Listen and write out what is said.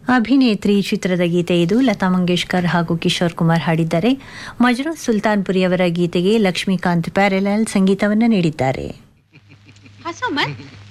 ಅಭಿನೇತ್ರಿ ಚಿತ್ರದ ಗೀತೆ ಇದು. ಲತಾ ಮಂಗೇಶ್ಕರ್ ಹಾಗೂ ಕಿಶೋರ್ ಕುಮಾರ್ ಹಾಡಿದ್ದಾರೆ. ಮಜ್ರೂ ಸುಲ್ತಾನ್ಪುರಿ ಅವರ ಗೀತೆಗೆ ಲಕ್ಷ್ಮೀಕಾಂತ್ ಪ್ಯಾರೆಲಾಲ್ ಸಂಗೀತವನ್ನು ನೀಡಿದ್ದಾರೆ.